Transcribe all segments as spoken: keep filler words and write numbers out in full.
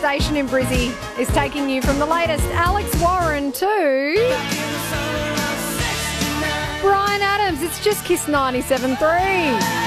station in Brizzy is taking you from the latest Alex Warren to Brian Adams. It's just Kiss ninety-seven point three.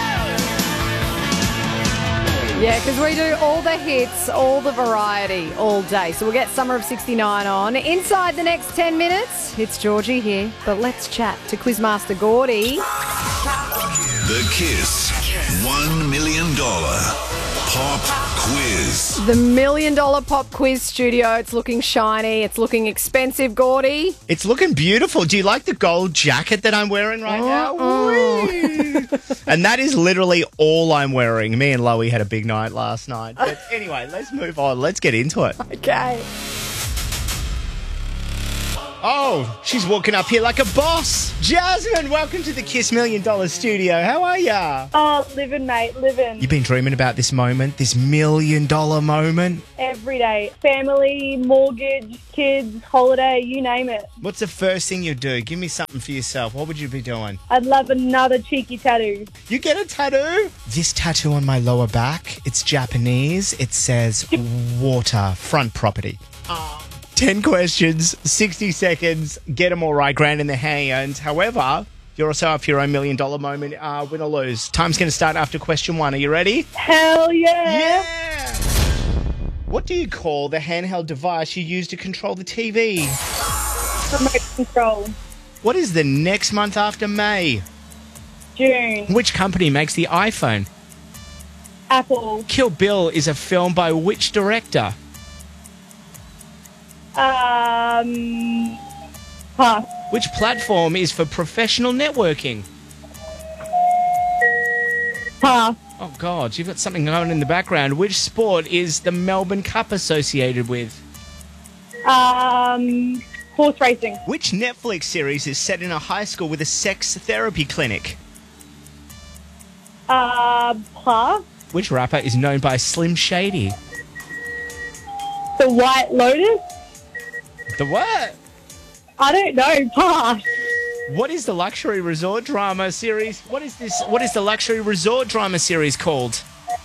Yeah, because we do all the hits, all the variety, all day. So we'll get Summer of sixty-nine on. Inside the next ten minutes, it's Georgie here. But let's chat to Quizmaster Gordy. The Kiss one million dollars Pop Quiz. The Million Dollar Pop Quiz studio. It's looking shiny. It's looking expensive, Gordy. It's looking beautiful. Do you like the gold jacket that I'm wearing right now? Oh. And that is literally all I'm wearing. Me and Loie had a big night last night. But anyway, let's move on. Let's get into it. Okay. Oh, she's walking up here like a boss. Jasmine, welcome to the Kiss Million Dollar Studio. How are ya? Oh, living, mate, living. You've been dreaming about this moment, this million dollar moment. Every day. Family, mortgage, kids, holiday, you name it. What's the first thing you do? Give me something for yourself. What would you be doing? I'd love another cheeky tattoo. You get a tattoo? This tattoo on my lower back, it's Japanese. It says water front property. Oh. ten questions, sixty seconds, get them all right, grand in the hand. However, you're also up for your own million dollar moment, uh, win or lose. Time's going to start after question one. Are you ready? Hell yeah. Yeah! What do you call the handheld device you use to control the T V? Remote control. What is the next month after May? June. Which company makes the iPhone? Apple. Kill Bill is a film by which director? Um, pass. Which platform is for professional networking? Pass. Oh, God, you've got something going on in the background. Which sport is the Melbourne Cup associated with? Um, horse racing. Which Netflix series is set in a high school with a sex therapy clinic? Uh, pass. Which rapper is known by Slim Shady? The White Lotus. The what? I don't know. Pass. What is the luxury resort drama series? What is this? What is the luxury resort drama series called?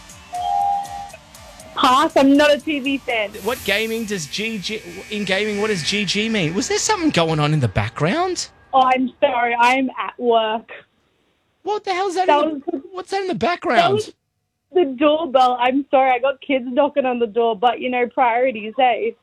Pass. I'm not a T V fan. What gaming does G G... In gaming, what does G G mean? Was there something going on in the background? Oh, I'm sorry. I'm at work. What the hell's that? That in the, was- what's that in the background? That was the doorbell. I'm sorry. I got kids knocking on the door, but, you know, priorities, hey?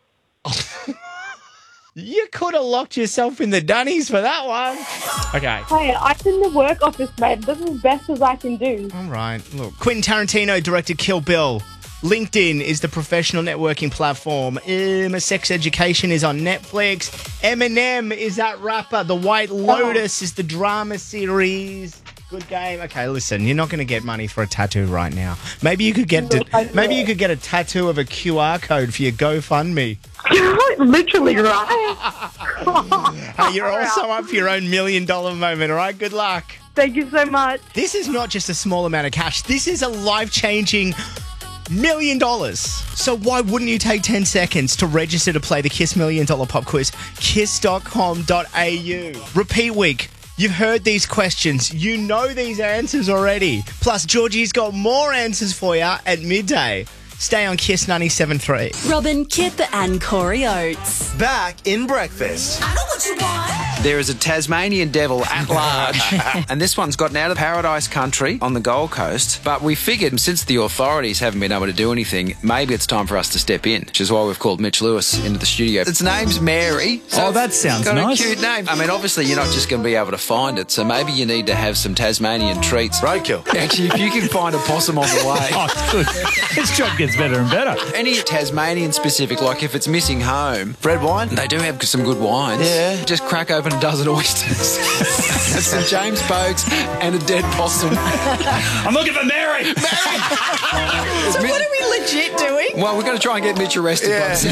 You could have locked yourself in the dunnies for that one. Okay. Hey, I'm in the work office, mate. This is as best as I can do. All right. Look, Quentin Tarantino directed Kill Bill. LinkedIn is the professional networking platform. Um, Sex Education is on Netflix. Eminem is that rapper. The White Lotus is the drama series. Good game. Okay, listen, you're not going to get money for a tattoo right now. Maybe you could get maybe you could get a tattoo of a Q R code for your GoFundMe. Literally, right? Hey, you're also up for your own million dollar moment, all right? Good luck. Thank you so much. This is not just a small amount of cash. This is a life-changing million dollars. So why wouldn't you take ten seconds to register to play the Kiss Million Dollar Pop Quiz? kiss dot com dot a u. Repeat week. You've heard these questions. You know these answers already. Plus, Georgie's got more answers for you at midday. Stay on Kiss ninety-seven point three. Robin, Kip and Corey Oates. Back in breakfast. I know what you want. There is a Tasmanian devil at large, and this one's gotten out of Paradise Country on the Gold Coast. But we figured since the authorities haven't been able to do anything, maybe it's time for us to step in, which is why we've called Mitch Lewis into the studio. Its name's Mary. So oh, that sounds got nice. A cute name. I mean, obviously you're not just going to be able to find it, so maybe you need to have some Tasmanian treats. Roadkill. Actually, if you can find a possum on the way. Oh, good. This job gets better and better. Any Tasmanian specific, like if it's missing home, Red wine? they do have some good wines. Yeah. Just crack open a dozen oysters. That's some James Pokes and a dead possum. I'm looking for Mary. So what are we legit doing? Well, we're going to try and get Mitch arrested. Yeah. By the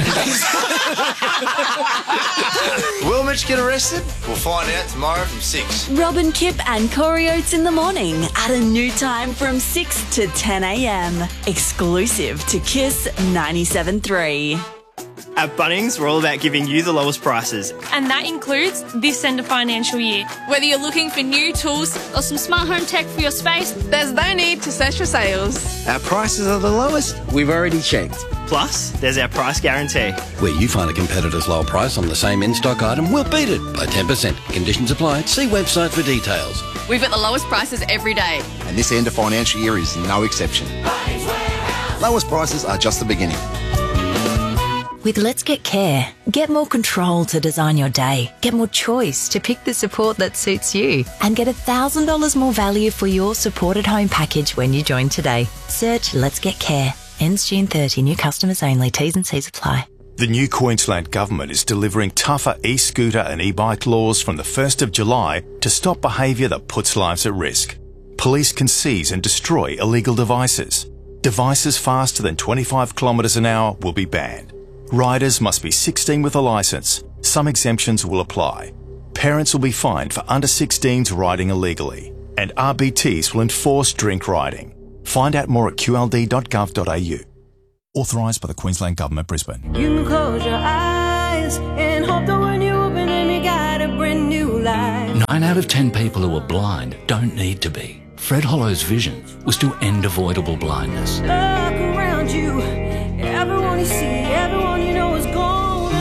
citizens. Will Mitch get arrested? We'll find out tomorrow from six. Robin, Kip and Corey Oates in the morning at a new time from six to ten a.m. Exclusive to Kiss ninety-seven point three. At Bunnings, we're all about giving you the lowest prices. And that includes this end of financial year. Whether you're looking for new tools or some smart home tech for your space, there's no need to search for sales. Our prices are the lowest we've already checked. Plus, there's our price guarantee. Where you find a competitor's low price on the same in-stock item, we'll beat it by ten percent. Conditions apply. See website for details. We've got the lowest prices every day. And this end of financial year is no exception. Lowest prices are just the beginning. With Let's Get Care, get more control to design your day, get more choice to pick the support that suits you, and get one thousand dollars more value for your supported home package when you join today. Search Let's Get Care. Ends June thirtieth. New customers only. T's and C's apply. The new Queensland Government is delivering tougher e-scooter and e-bike laws from the first of July to stop behaviour that puts lives at risk. Police can seize and destroy illegal devices. Devices faster than twenty-five kilometres an hour will be banned. Riders must be sixteen with a licence. Some exemptions will apply. Parents will be fined for under sixteens riding illegally. And R B Ts will enforce drink riding. Find out more at q l d dot gov dot a u. Authorised by the Queensland Government, Brisbane. You can close your eyes and hope that when you open them you got a brand new life. Nine out of ten people who are blind don't need to be. Fred Hollow's vision was to end avoidable blindness. Look around you, everyone you see, everyone you know is gone.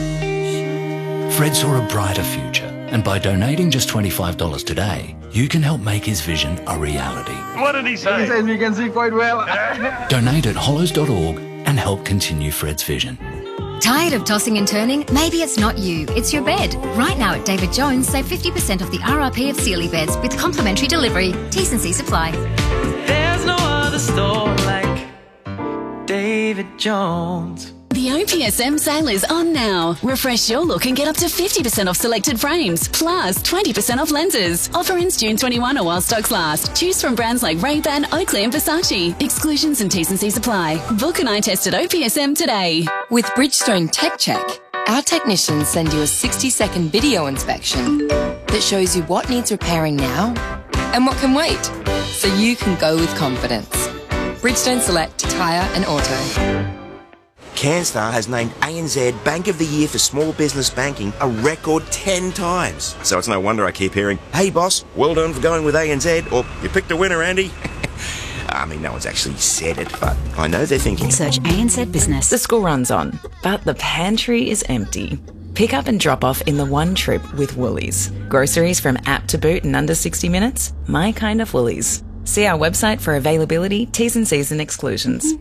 Fred saw a brighter future, and by donating just twenty-five dollars today, you can help make his vision a reality. What did he say? He says we can see quite well. Donate at hollows dot org and help continue Fred's vision. Tired of tossing and turning? Maybe it's not you, it's your bed. Right now at David Jones, save fifty percent of the R R P of Sealy beds with complimentary delivery. T's and C's apply. There's no other store like David Jones. The O P S M sale is on now. Refresh your look and get up to fifty percent off selected frames, plus twenty percent off lenses. Offer ends June twenty-first or while stocks last. Choose from brands like Ray-Ban, Oakley and Versace. Exclusions and T's and C's apply. Book an eye test at O P S M today. With Bridgestone Tech Check, our technicians send you a sixty second video inspection that shows you what needs repairing now and what can wait, so you can go with confidence. Bridgestone Select Tyre and Auto. CanStar has named A N Z Bank of the Year for Small Business Banking a record ten times. So it's no wonder I keep hearing, "Hey boss, well done for going with A N Z," or "You picked a winner, Andy." I mean, no one's actually said it, but I know they're thinking. Search A N Z Business. The school runs on, but the pantry is empty. Pick up and drop off in the one trip with Woolies. Groceries from app to boot in under sixty minutes. My kind of Woolies. See our website for availability, T's and C's and exclusions.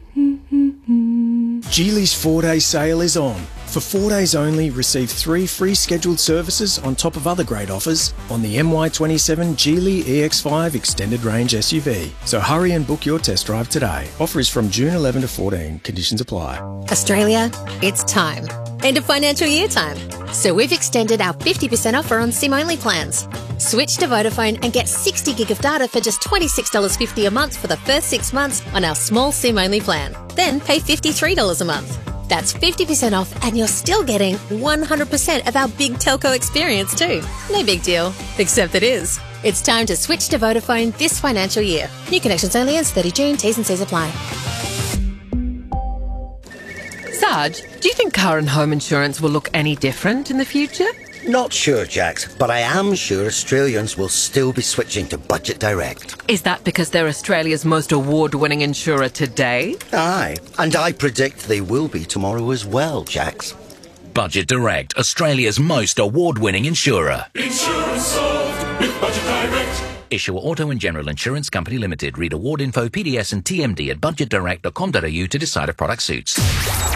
Geely's four-day sale is on. For four days only, receive three free scheduled services on top of other great offers on the M Y twenty-seven Geely E X five Extended Range S U V. So hurry and book your test drive today. Offer is from June eleventh to fourteenth. Conditions apply. Australia, it's time. End of financial year time. So we've extended our fifty percent offer on SIM-only plans. Switch to Vodafone and get sixty gig of data for just twenty-six dollars fifty a month for the first six months on our small SIM-only plan. Then pay fifty-three dollars a month. That's fifty percent off and you're still getting one hundred percent of our big telco experience too. No big deal, except it is. It's time to switch to Vodafone this financial year. New connections only ends thirtieth of June, T's and C's apply. Sarge, do you think car and home insurance will look any different in the future? Not sure, Jax, but I am sure Australians will still be switching to Budget Direct. Is that because they're Australia's most award-winning insurer today? Aye, and I predict they will be tomorrow as well, Jax. Budget Direct, Australia's most award-winning insurer. Insurance solved with Budget Direct. Issuer Auto and General Insurance Company Limited. Read award info, P D S and T M D at budget direct dot com dot a u to decide if product suits.